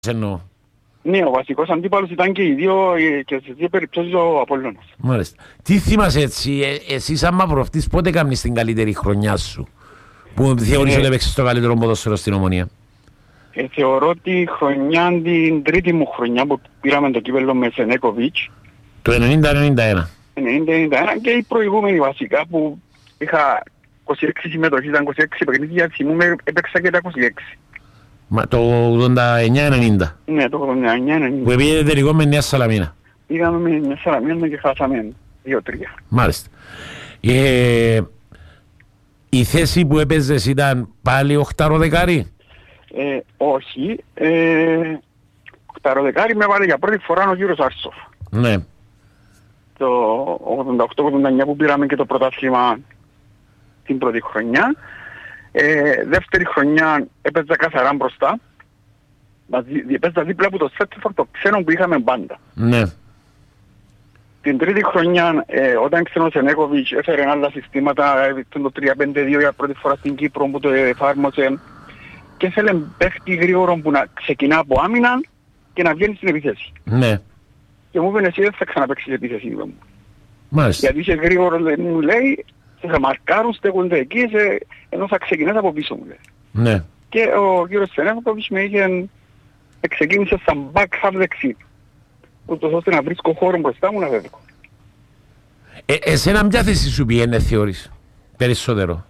εννοώ. Ναι, ο βασικός αντίπαλος ήταν και οι δύο, και στις δύο περιπτώσεις ο Απόλλωνας. Μάλιστα. Τι θυμάσαι έτσι, εσύ σαν Μαυροφτής πότε κάνεις την καλύτερη χρονιά σου, που θεωρείς ότι έπαιξες το καλύτερο ποδόσφαιρο στην Ομονία? Θεωρώ τη χρονιά, την τρίτη μου χρονιά που πήραμε το κύπελλο με Σενέκοβιτς. Το 90-91. 90-91 και η προηγούμενη βασικά που είχα 26 συμμετοχές, ήταν 26 παιχνίδια, θυμούμαι έπαιξα και τα 26. Μα το 89-90. Ναι, το 89-90. Που πήγε τελικό με Νέα Σαλαμίνα. Πήγαμε με Νέα Σαλαμίνα και χάσαμε 2-3. Μάλιστα. Η θέση που έπαιζες ήταν πάλι οχτάρο-δεκάρι? Όχι. Οχτάρο-δεκάρι με βάλε για πρώτη φορά ο κύριος Άρσοφ. Ναι. Το 88-89 που πήραμε και το πρωτάθλημα την πρώτη χρονιά. Δεύτερη χρονιά έπαιζα καθαρά μπροστά. Έπαιζα δίπλα από το Σέτσεφορ, το ξένο που είχαμε πάντα. Ναι. Την τρίτη χρονιά, όταν ξένος Σενέκοβιτς έφερε άλλα συστήματα, το 3-5-2 για πρώτη φορά στην Κύπρο που το εφάρμοσε, και ήθελε παίχτη γρήγορο που να ξεκινά από άμυνα και να βγαίνει στην επίθεση. Ναι. Και μου είπε εσύ δεν θα ξαναπαίξεις επίθεση, είπε μου. Μάλιστα. Γιατί είσαι γρήγορο, μου λέει, θα μαρκάρουν, στέκονται εκεί, ενώ θα ξεκινάς από πίσω μου, λέει. Ναι. Και ο κύριος Σενέκοβιτς με είχε, ξεκίνησε σαν back half δεξί, ούτως ώστε να βρίσκω χώρο μπροστά μου να βρίσκω. Εσένα ποια θέση σου πήγαινε θεωρείς περισσότερο?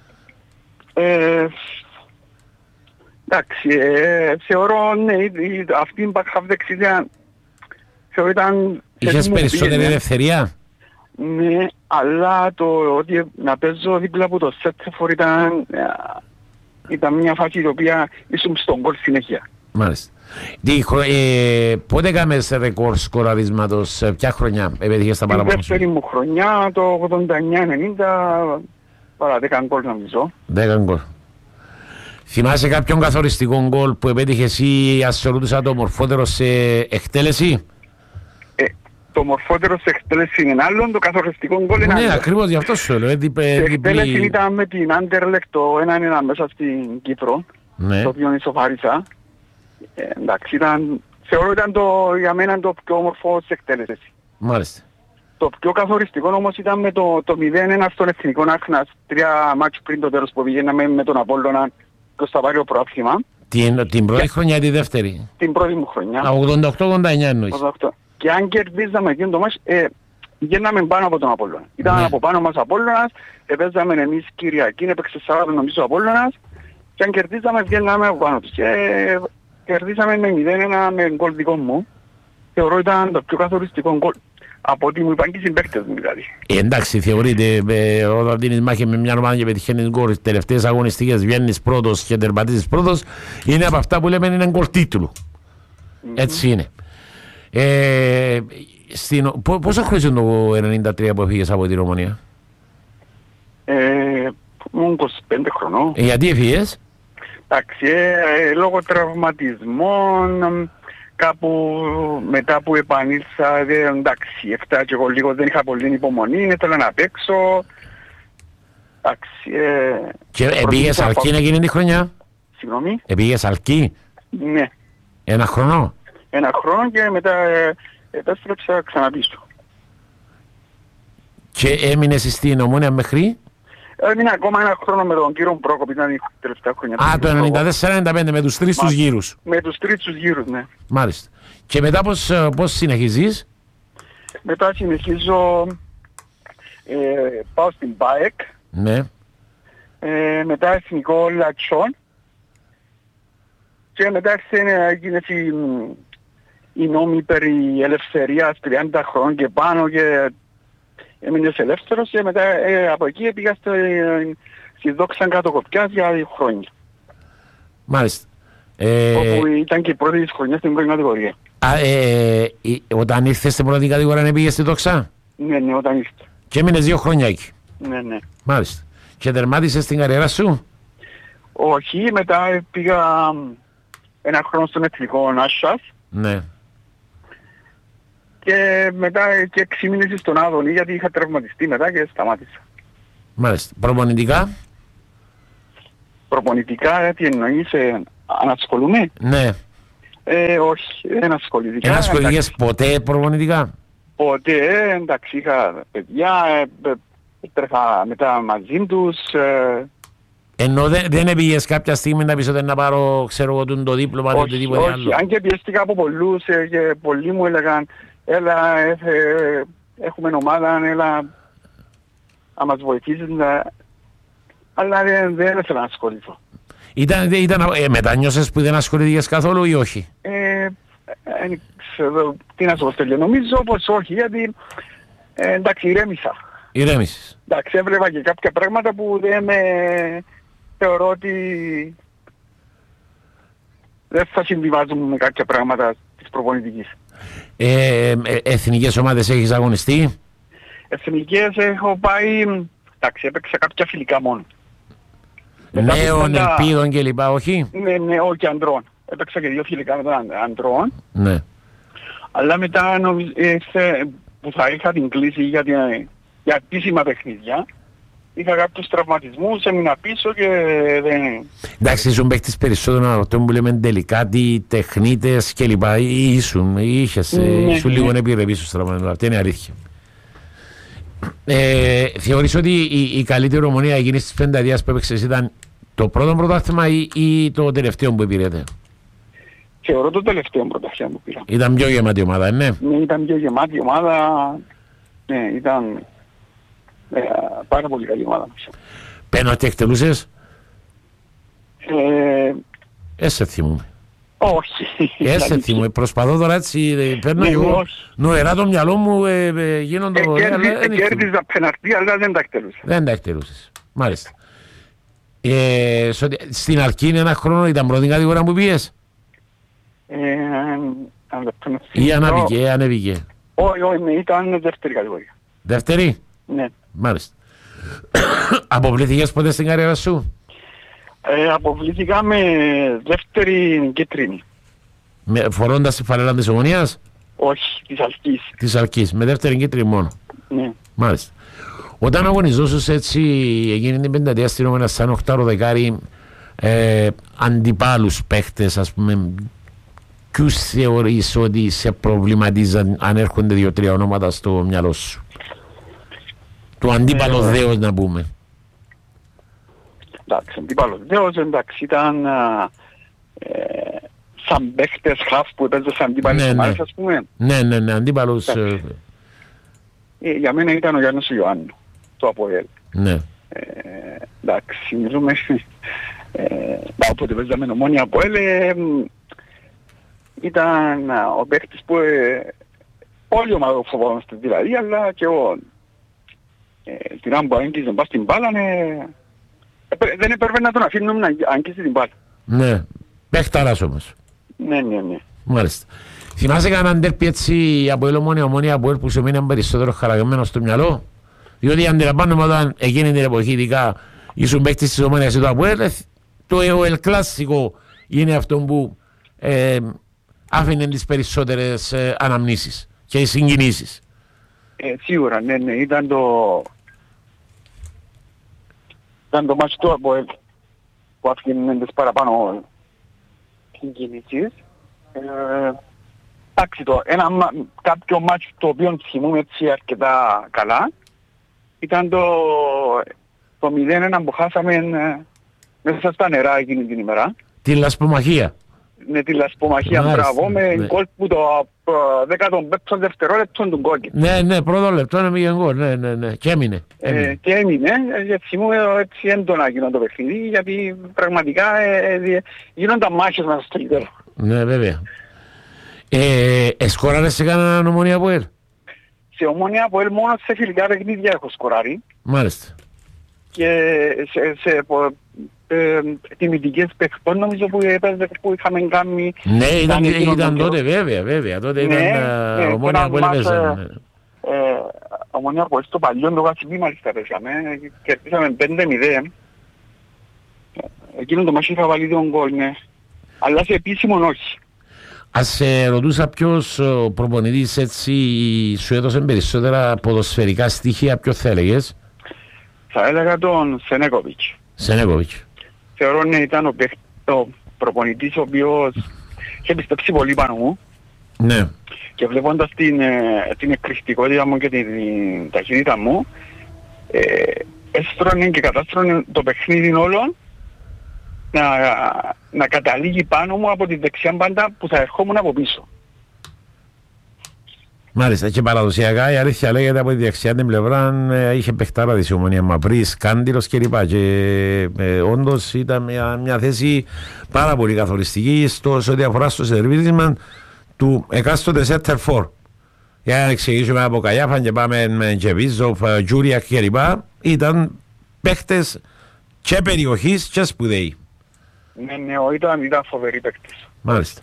Εντάξει, θεωρώ, ναι, αυτή η back half δεξί θεωρώ ήταν... Είχες περισσότερη ελευθερία? Ναι, αλλά το ότι να παίζω δίπλα από το Σέτσεφορ ήταν μια φάση η οποία ήσουν στον γκολ συνέχεια. Μάλιστα. Πότε κάμες ρεκόρ σκοραρίσματος, ποια χρονιά επέτυχες τα παραπάνω? Η δεύτερη μου χρονιά, το 89-90, παρά 10 γκολ νομίζω. 10 γκολ. Θυμάσαι κάποιον καθοριστικό γκολ που επέτυχες ή ασχολούνται το μορφότερο σε εκτέλεση? Το μορφότερο σε εκτέλεση είναι άλλο, το καθοριστικό γκολ είναι άλλο. Ναι, ακριβώς, γι' αυτό σου λέω. Σε εκτέλεση ήταν με την Άντερλεκτ το 1-1 μέσα στην Κύπρο, ναι. Το οποίο ισοφάρισα. Εντάξει, θεωρώ ήταν για μένα το πιο όμορφο σε εκτέλεση. Μάλιστα. Το πιο καθοριστικό όμως ήταν με το 0-1 στον Εθνικό Άχνας, 3 μάτσους πριν το τέλος που πηγαίναμε με τον Απόλλωνα και θα πάρει ο προάθλημα. Την πρώτη χρονιά ή τη δεύτερη? Την πρώτη μου χρονιά. 88-89 εννοείς. Και αν κερδίζαμε εκείνο το μάτς, βγαίναμε πάνω από τον Απόλλωνα. Ήταν από πάνω μας Απόλλωνας, παίζαμε εμείς Κυριακή, έπαιξε Σάββατο νομίζω Απόλλωνας, και αν κερδίζαμε βγαίναμε από πάνω τους. Και κερδίσαμε με 0-1 με γκολ δικό μου. Θεωρώ ήταν το πιο καθοριστικό γκολ. Από ό,τι μου είπαν και οι συμπαίκτες μου δηλαδή. Εντάξει, θεωρείται όταν δίνεις μάχη με μια ομάδα και πετυχαίνεις γκολ, τις τελευταίες αγωνιστικές βγαίνεις πρώτος και τερματίζεις πρώτος, είναι από αυτά που λέμε είναι γκολ τίτλου. Έτσι είναι. Πόσο χρόνο είναι το 93 που έφυγες από την Ομονία? Ήμουν 25 χρονών. Γιατί έφυγες? Εντάξει, λόγω τραυματισμών, κάπου μετά που επανήλθα, εντάξει, έφτασα και εγώ λίγο, δεν είχα πολύ υπομονή, ήθελα να παίξω. Εντάξει, και πήγες Αλκή εκείνη τη χρονιά? Συγγνώμη? Πήγες Αλκή? Ναι. Ένα χρόνο? Ένα χρόνο και μετά επέστρεψα ξανά πίσω. Και έμεινες στην Ομόνια μέχρι? Έμεινα ακόμα ένα χρόνο με τον κύριο Πρόκοπη, ήταν η τελευταία χρονιά. Α, το 94-95 με τους τρεις τους γύρους. Με τους τρεις τους γύρους, ναι. Μάλιστα. Και μετά πώς συνεχίζεις? Μετά συνεχίζω, πάω στην ΠΑΕΚ. Ναι. Μετά εθνικό Λατσόν. Και μετά έγινες οι νόμοι περί ελευθερίας 30 χρόνων και πάνω και έμεινες ελεύθερος και μετά από εκεί πήγα στη Δόξα Κατοκοπιάς για 2 χρόνια. Μάλιστα. Όπου ήταν και η πρώτη της χρονιάς στην πρώτη κατηγορία. Όταν ήρθες στην πρώτη κατηγορία πήγες στη Δόξα? Ναι, όταν ήρθα. Και έμεινες 2 χρόνια εκεί? Ναι. Μάλιστα. Και τερμάτισες την καριέρα σου? Όχι, μετά πήγα ένα χρόνο στον Εθνικό Νάσσας. Ναι. Και μετά και 6 μήνες στον Άδωνη γιατί είχα τραυματιστεί μετά και σταμάτησα. Μάλιστα. Προπονητικά? Προπονητικά, τι εννοείς, αν ασχολούμαι? Ναι. Όχι, δεν ασχολήθηκα. Δεν ασχολήθηκες ποτέ προπονητικά? Ποτέ, εντάξει, είχα παιδιά, έτρεχα μετά μαζί τους. Ενώ δεν πήγες κάποια στιγμή να πεις ότι να πάρω, ξέρω εγώ, το δίπλωμα ή οτιδήποτε άλλο? Όχι, αν και πιέστηκα από πολλούς και πολλοί μου έλεγαν, έλα, έχουμε ομάδα, έλα, να μας βοηθήσεις, αλλά δεν ήθελα να ασχοληθώ. Μετανιώσες που δεν ασχολήθηκες καθόλου ή όχι? Ξέρω τι να σου πω, νομίζω πως όχι, γιατί εντάξει, ηρέμησα. Ηρέμησες. Εντάξει, έβλεπα και κάποια πράγματα που δεν θεωρώ ότι δεν θα συμβιβάζουν με κάποια πράγματα της προπονητικής. Εθνικές ομάδες έχεις αγωνιστεί? Εθνικές έχω πάει, εντάξει, έπαιξα κάποια φιλικά μόνο. Νέων, ελπίδων κλπ, όχι? Ναι, όχι ανδρών. Έπαιξα και 2 φιλικά με τον ανδρών. Ναι. Αλλά μετά που θα είχα την κλίση για επίσημα παιχνίδια, είχα κάποιους τραυματισμούς, έμεινα πίσω και δεν... Εντάξει, ήσουν παίκτης περισσότερο από αυτό που λέμε τελικά, τεχνίτες κλπ. Ήσουν λίγο επιρρεπείς στους τραυματισμούς. Αυτή είναι αλήθεια. Θεωρείς ότι η καλύτερη Ομονία εκείνης της πενταετίας που έπαιξες ήταν το πρώτο πρωτάθλημα ή το τελευταίο που πήρετε? Θεωρώ το τελευταίο πρωτάθλημα που πήρα. Ήταν πιο γεμάτη ομάδα, ναι? Ναι, ήταν πιο γεμάτη ομάδα. Ναι, ήταν πάρα πολύ καλή ομάδα. Πέναλτι εκτελούσες? Έσε θυμούμαι. Όχι. Έσε θυμούμαι. Προσπαθώ τώρα έτσι, παίρνω εγώ νοερά το μυαλό μου, γίνονται... Κέρδιζα πέναλτι, αλλά δεν τα εκτελούσα. Δεν τα εκτελούσες. Μάλιστα. Στην Αλκή είναι ένα χρόνο, ήταν πρώτη κατηγορία που πήγες? Ή ανέβηκε? Όχι, ήταν δεύτερη κατηγορία. Δεύτερη? Ναι. Μάλιστα. Αποβλήθηκες ποτέ στην καριέρα σου? Αποβλήθηκα με δεύτερη κίτρινη. Φορώντας τη φανέλα της Ομονίας? Όχι, της Αλκής. Της Αλκής, με δεύτερη κίτρινη μόνο. Ναι. Μάλιστα. Όταν αγωνιζόσους έτσι εκείνη την πενταετία στην Ομονία σαν οχτάρο δεκάρι, αντιπάλους παίχτες, ας πούμε, ποιους θεωρείς ότι σε προβληματίζαν αν έρχονται 2-3 ονόματα στο μυαλό σου? Το αντίπαλο δέος να πούμε. Εντάξει, αντίπαλος δέος, εντάξει, ήταν σαν παίχτες χαφ που έπαιζε σαν αντίπαλος ομάδες, ας πούμε. Ναι, αντίπαλος. Για μένα ήταν ο Γιάννης Ιωάννου, το ΑΠΟΕΛ. Ναι. Εντάξει, μιλούμε, όποτε παίζαμε Ομόνια ΑΠΟΕΛ, ήταν ο παίχτης που όλη η ομάδα φοβόμαστε δηλαδή, αλλά και εγώ την άμπο άγγιζε μπας την μπάλα, δεν έπρεπε να τον αφήνουμε να άγγιζε την μπάλα. Ναι, παίχταρας όμως. Ναι. Μάλιστα. Θυμάσαι κανέναν τέρπι έτσι από Ομόνια ΑΠΟΕΛ που σου μείναν περισσότερο χαραγμένο στο μυαλό? Διότι αντιλαμβάνομαι όταν εκείνη την εποχή ειδικά ήσουν παίκτης της Ομόνιας ή το ΑΠΟΕΛ, το ΕΟΕΛ κλασικό είναι αυτό που άφηνε τις περισσότερες αναμνήσεις και συγκινήσεις. Σίγουρα, ναι, ήταν το μάτσο του ΑΠΟΕΛ που άφηνε τις παραπάνω συγκινήσεις. Εντάξει, κάποιο μάτσο το οποίο θυμούμε έτσι αρκετά καλά ήταν το 0-1 που χάσαμε μέσα στα νερά εκείνη την ημέρα. Τη Λασπομαχία. Ναι, τη Λασπομαχία, μπράβο, με γκολ που το 15ο δευτερόλεπτο του κόκκινου. Ναι, πρώτο λεπτό είναι μη γκολ, ναι, και έμεινε. Και έμεινε, γιατί θυμούμε έτσι έντονα εκείνο το παιχνίδι, γιατί πραγματικά γίνονταν μάχες μέσα στο γήπεδο. Ναι, βέβαια. Σκοράρες σε κανέναν Ομόνια ΑΠΟΕΛ? Σε Ομόνια ΑΠΟΕΛ μόνο σε φιλικά παιχνίδια έχω σκοράρει. Μάλιστα. Και σε τιμητικές παιχτών νομίζω που είχαμε κάνει... Ναι, ήταν τότε βέβαια. Τότε ήταν Ομόνια ΑΠΟΕΛ παίζανε. Ομόνια ΑΠΟΕΛ στο παλιό το Γασιμπή μάλιστα παίζαμε. Κερδίσαμε 5-0. Εκείνο το μάχη είχα βάλει 2 γκολ, ναι. Αλλά σε επίσημον όχι. Ας σε ρωτούσα ποιος προπονητής έτσι σου έδωσε περισσότερα ποδοσφαιρικά στοιχεία, ποιος θα έλεγες? Θα έλεγα τον Σενέκοβιτς. Σενέκοβιτς. Θεωρώ ναι ήταν ο προπονητής ο οποίος είχε πιστέψει πολύ πάνω μου. Ναι. Και βλέποντας την εκρηκτικότητα μου και την ταχύτητα μου, έστρωνε και κατάστρωνε το παιχνίδι όλων να καταλήγει πάνω μου από τη δεξιά μπάντα που θα ερχόμουν από πίσω. Μάλιστα, και παραδοσιακά η αλήθεια λέγεται από τη δεξιά την πλευρά είχε παιχτάρα της Ομονία Μαυρής, Κάντιλος κλπ. Και όντως ήταν μια θέση πάρα πολύ καθοριστική σε ό,τι αφορά στο σερβίρισμα του εκάστοτε center for. Για να εξηγήσουμε από Καγιάφαν και πάμε με Τζεβίζοφ, Τζούριακ κλπ. Ήταν παίχτες και περιοχής και σπουδαίοι. Ναι, ήταν φοβεροί παίχτες. Μάλιστα.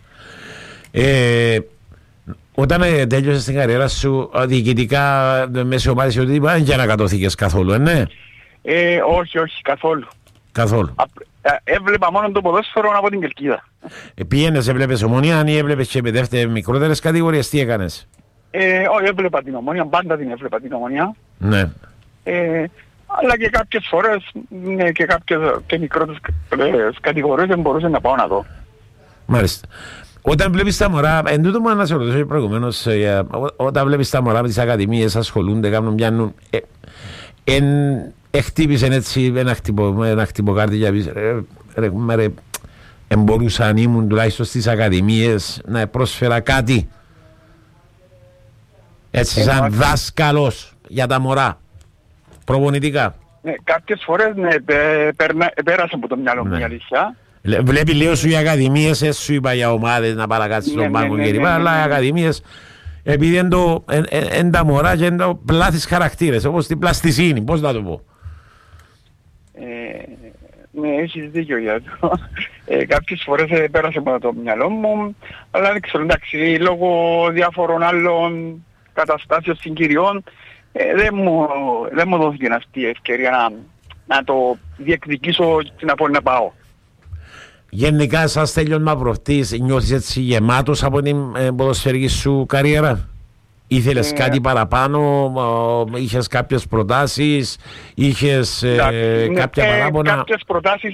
Όταν τέλειωσες την καριέρα σου διοικητικά μέσα ομάδες ή οτιδήποτε, δεν ανακατώθηκες καθόλου, ναι? Όχι, καθόλου. Καθόλου. Έβλεπα μόνο το ποδόσφαιρο από την Κερκίδα. Πήγαινες, έβλεπες Ομονία ή έβλεπες και με μικρότερες κατηγορίες, τι έκανες? Όχι, έβλεπα την Ομονία, πάντα την έβλεπα την Ομονία. Ναι. Αλλά και κάποιες φορές και κάποιες και μικρότερες κατηγορίες δεν μπορούσα να πάω να δω. Μάλιστα. Όταν βλέπεις τα μωρά, εν τούτο μου να σε ρωτήσω προηγουμένως, όταν βλέπεις τα μωρά με τις ακαδημίες, ασχολούνται, κάνουν, πιάνουν, χτύπησαν έτσι ένα χτυποκάρτι για πεις, ρε, μπορούσαν ήμουν τουλάχιστον στις ακαδημίες να πρόσφερα κάτι, έτσι σαν δάσκαλος για τα μωρά, προπονητικά. Ναι, κάποιες φορές πέρασε από το μυαλό μου η αλήθεια. Βλέπει λίγο σου οι ακαδημίες, σου είπα για ομάδες να παρακάτσεις στον πάγκο κλπ. Αλλά οι ακαδημίες, επειδή είναι τα μωρά και είναι το πλάθεις χαρακτήρες, όπως την πλαστισίνη, πώς να το πω. Ναι, έχεις δίκιο για αυτό. Κάποιες φορές πέρασε από το μυαλό μου, αλλά δεν ξέρω, εντάξει, λόγω διάφορων άλλων καταστάσεων συγκυριών, δεν μου δόθηκε αυτή η ευκαιρία να το διεκδικήσω και να πάω. Γενικά, σαν Στέλιος Μαυροφτής, νιώθεις έτσι γεμάτος από την ποδοσφαιρική σου καριέρα? Ήθελες κάτι παραπάνω, είχες κάποιες προτάσεις, είχες κάποια παράπονα? Κάποιες προτάσεις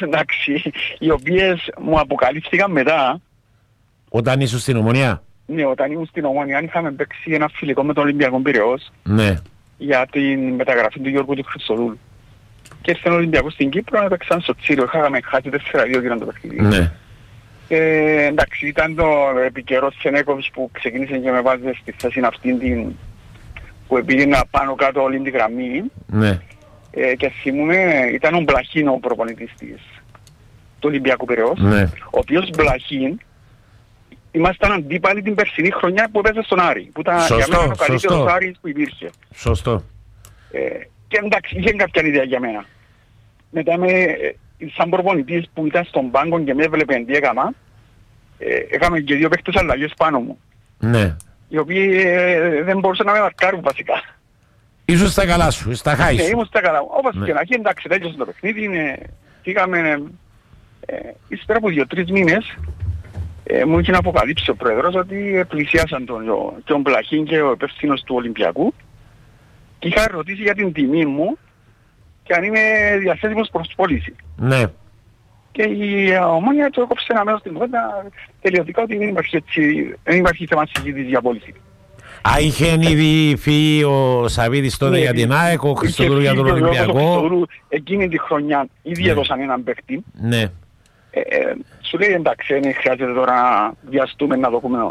οι οποίες μου αποκαλύφθηκαν μετά. Όταν ήσουν στην Ομονία? Ναι, όταν ήμουν στην Ομονία είχαμε παίξει ένα φιλικό με τον Ολυμπιακό Πειραιώς, ναι, για την μεταγραφή του Γιώργου του Χριστοδούλου. Και ήρθε ο Ολυμπιακός στην Κύπρο να παίξαν στο Τσίριο. Είχαμε χάσει 4-2 γύρω το παιχνίδι. Ναι. Εντάξει, ήταν το επικαιρός Σενέκοβιτς που ξεκίνησε και με βάζει στη θέση αυτήν που πήγαινα πάνω κάτω όλη την γραμμή. Ναι. Και θυμούμαι, ήταν ο Μπλαχίν ο προπονητής του Ολυμπιακού Πειραιώς. Ναι. Ο οποίος Μπλαχίν ήμασταν αντίπαλοι την περσινή χρονιά που έπαιζε στον Άρη. Που ήταν για μένα ο καλύτερος Άρης που υπήρχε. Σωστό. Και εντάξει, είχε κάποια ιδέα για μένα. Μετά σαν προπονητής που ήταν στον πάγκο και με έβλεπε τι έκανα, έκαμε και 2 παίχτες αλλαγές πάνω μου. Ναι. Οι οποίοι δεν μπορούσαν να με μαρκάρουν βασικά. Ήσουν στα καλά σου, στα χάη σου. Ναι, ήμουν στα καλά μου. Όπως και να γίνει, εντάξει, τέλειωσε το παιχνίδι, πήγαμε, ύστερα από 2-3 μήνες, μου είχε αποκαλύψει ο πρόεδρος ότι πλησιάσαν τον Πλαχίν και ο υπεύθυνος του Ολυμπιακού και είχα ρωτήσει για την τιμή μου και αν είμαι διαθέσιμος προς πώληση. Ναι. Και η Ομόνια το έκοψε ένα μέρος στην κουβέντα τελειωτικά ότι δεν υπάρχει θέμα συζήτηση για πώληση. Είχε ήδη φύγει ο Σαββίδης τότε για την ΑΕΚ, ο Χριστοδούλου για τον Ολυμπιακό. Ο Χριστοδούλου εκείνη τη χρονιά ήδη έδωσαν έναν παίκτη. Ναι. Σου λέει εντάξει, δεν χρειάζεται τώρα να βιαστούμε να δοκούμε.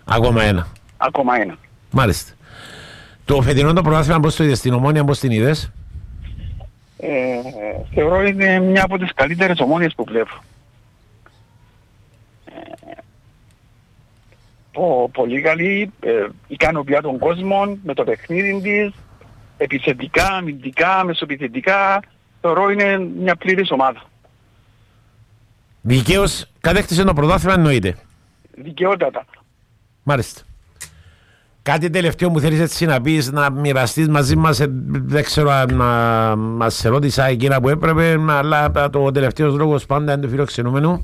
Ακόμα ένα. Μάλιστα. Το φετινό το πρωτάθλημα πώς το είδες, στην Ομόνια πώς την είδες? Θεωρώ είναι μια από τις καλύτερες ομόνιες που βλέπω. Πολύ καλή, ικανοποιεί τον κόσμο με το παιχνίδι της, επιθετικά, αμυντικά, μεσοεπιθετικά, θεωρώ είναι μια πλήρης ομάδα. Δικαίως κατέκτησε το πρωτάθλημα εννοείται? Δικαιότατα. Μάλιστα. Κάτι τελευταίο που θέλεις έτσι να πεις, να μοιραστείς μαζί μας, δεν ξέρω αν μας σε ρώτησα εκείνα που έπρεπε, αλλά το τελευταίος λόγος πάντα είναι το φιλοξενούμενο.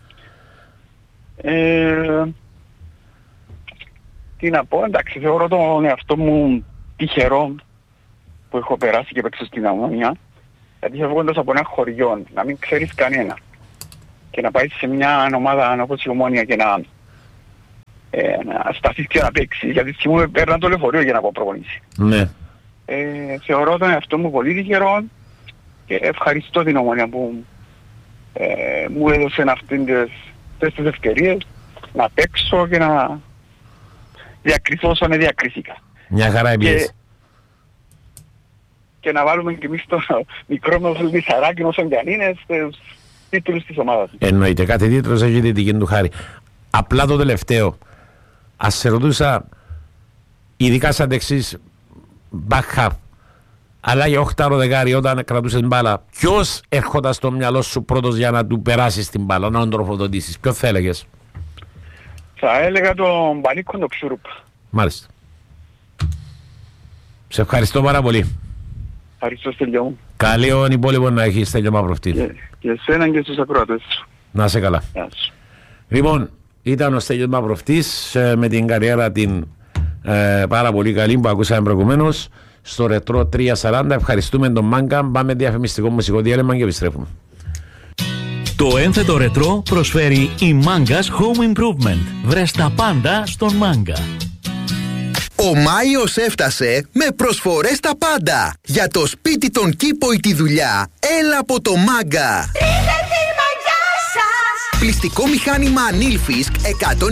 Τι να πω, εντάξει, θεωρώ τον εαυτό μου τυχερό που έχω περάσει και παίξω στην Ομόνια, γιατί φεύγοντας από ένα χωριό, να μην ξέρεις κανένα και να πάει σε μια ομάδα όπως η Ομόνοια και να σταθείς και να παίξεις, γιατί θυμούμαι παίρναν το λεωφορείο για να πω προπονήσει. Ναι. Θεωρώ τον εαυτό μου πολύ τυχερό και ευχαριστώ την Ομόνοια που μου έδωσε αυτές τις ευκαιρίες να παίξω και να διακριθώ όσο διακρίθηκα. Μια χαρά εμπειρίες. Και να βάλουμε και εμείς το μικρό μας λυσαράκι όσον κι αν είναι στους τίτλους της ομάδας. Εννοείται, κάθε τίτλος έχει τη δική του χάρη. Απλά το τελευταίο, ας σε ρωτούσα, ειδικά σαν δεξής back-half, αλλά για 8 δεκάρι όταν κρατούσες μπάλα, ποιος έρχονταν στο μυαλό σου πρώτος για να του περάσεις την μπάλα, να τον τροφοδοτήσεις, ποιος θα έλεγες? Θα έλεγα τον Πανίκο τον Ξουρούπ. Μάλιστα. Σε ευχαριστώ πάρα πολύ. Ευχαριστώ Στέλιο μου. Καλή όν υπόλοιπο να έχεις, Στέλιο Μαυροφτή. Και εσένα και στους ακροατές σου. Να είσαι καλά. Γεια σου. Λοιπόν, ήταν ο Στέλιος Μαυροφτής με την καριέρα την πάρα πολύ καλή που ακούσαμε προηγουμένως στο Ρετρό 340. Ευχαριστούμε τον Μάγκα. Πάμε διαφημιστικό μουσικό διάλειμμα και επιστρέφουμε. Το ένθετο Ρετρό προσφέρει η Mangas Home Improvement. Βρες τα πάντα στον Μάγκα. Ο Μάιος έφτασε με προσφορές στα πάντα. Για το σπίτι, τον κήπο ή τη δουλειά, έλα από το Μάγκα. Πλυστικό μηχάνημα Nilfisk 100